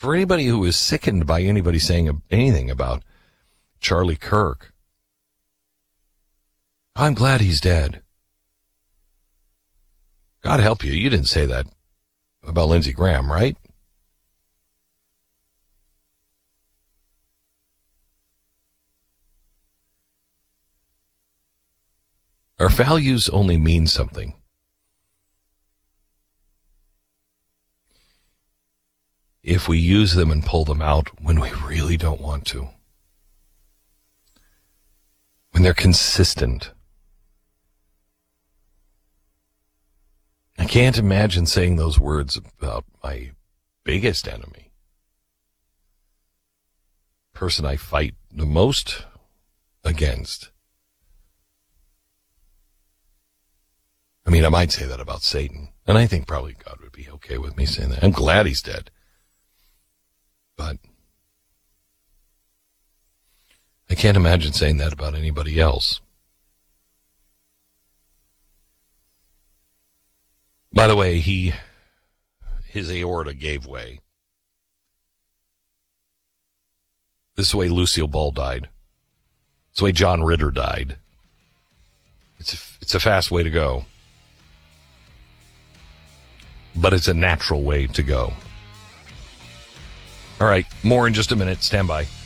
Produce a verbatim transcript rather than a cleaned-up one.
For anybody who is sickened by anybody saying anything about Charlie Kirk, I'm glad he's dead. God help you, you didn't say that about Lindsey Graham, right? Our values only mean something if we use them and pull them out when we really don't want to. When they're consistent. I can't imagine saying those words about my biggest enemy. Person I fight the most against. I mean, I might say that about Satan, and I think probably God would be okay with me saying that. I'm glad he's dead. But I can't imagine saying that about anybody else. By the way, he, his aorta gave way. This is the way Lucille Ball died. It's the way John Ritter died. It's a, it's a fast way to go. But it's a natural way to go. All right, more in just a minute. Stand by.